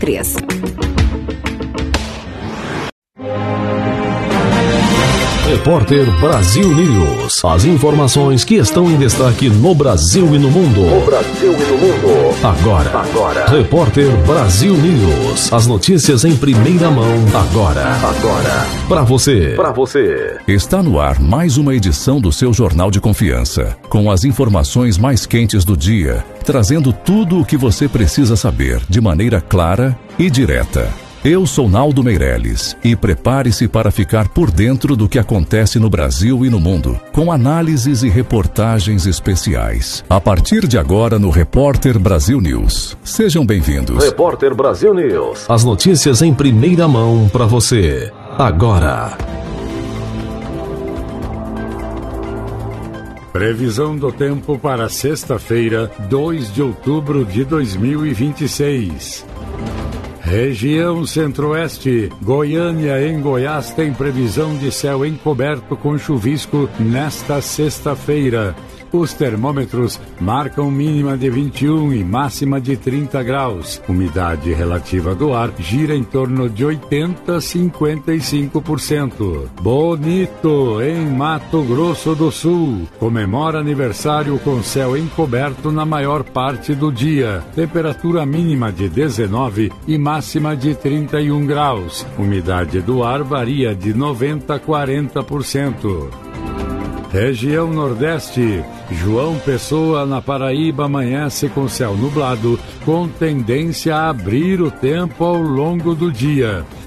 93. Repórter Brasil News. As informações que estão em destaque no Brasil e no mundo. Agora. Repórter Brasil News. As notícias em primeira mão. Agora. Para você. Está no ar mais uma edição do seu Jornal de Confiança, com as informações mais quentes do dia, trazendo tudo o que você precisa saber de maneira clara e direta. Eu sou Naldo Meirelles e prepare-se para ficar por dentro do que acontece no Brasil e no mundo, com análises e reportagens especiais. A partir de agora no Repórter Brasil News. Sejam bem-vindos. Repórter Brasil News. As notícias em primeira mão para você. Agora. Previsão do tempo para sexta-feira, 2 de outubro de 2026. Região Centro-Oeste, Goiânia em Goiás tem previsão de céu encoberto com chuvisco nesta sexta-feira. Os termômetros marcam mínima de 21 e máxima de 30 graus. Umidade relativa do ar gira em torno de 80 a 55%. Bonito, em Mato Grosso do Sul. Comemora aniversário com céu encoberto na maior parte do dia. Temperatura mínima de 19 e máxima de 31 graus. Umidade do ar varia de 90 a 40%. Região Nordeste, João Pessoa, na Paraíba, amanhece com céu nublado, com tendência a abrir o tempo ao longo do dia.